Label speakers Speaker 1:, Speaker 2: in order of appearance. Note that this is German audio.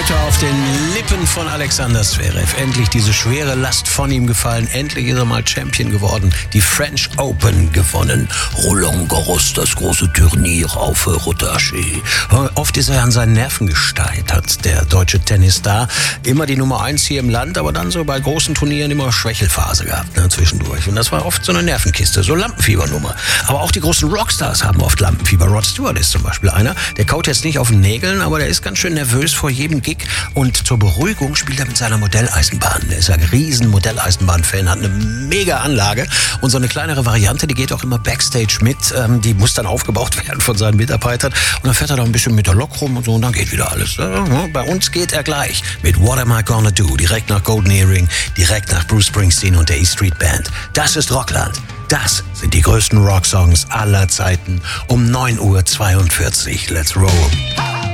Speaker 1: heute auf den Lippen von Alexander Zverev. Endlich diese schwere Last von ihm gefallen. Endlich ist er mal Champion geworden. Die French Open gewonnen. Roland Garros, das große Turnier auf Rotaché. Oft ist er an seinen Nerven gesteitert, der deutsche Tennisstar. Immer die Nummer 1 hier im Land, aber dann so bei großen Turnieren immer Schwächelphase gehabt, zwischendurch. Und das war oft so eine Nervenkiste, so Lampenfiebernummer. Aber auch die großen Rockstars haben oft Lampenfieber. Rod Stewart ist zum Beispiel einer. Der kaut jetzt nicht auf den Nägeln, aber der ist ganz schön nervös vor jedem Gig. Und zur Beruhigung spielt er mit seiner Modelleisenbahn. Der ist ein riesen Modelleisenbahn-Fan, hat eine mega Anlage. Und so eine kleinere Variante, die geht auch immer Backstage mit. Die muss dann aufgebaut werden von seinen Mitarbeitern. Und dann fährt er da ein bisschen mit der Lok rum und so und dann geht wieder alles. Bei uns geht er gleich mit What Am I Gonna Do? Direkt nach Golden Earring, direkt nach Bruce Springsteen und der E-Street Band. Das ist Rockland. Das sind die größten Rocksongs aller Zeiten. Um 9:42 Uhr. Let's roll.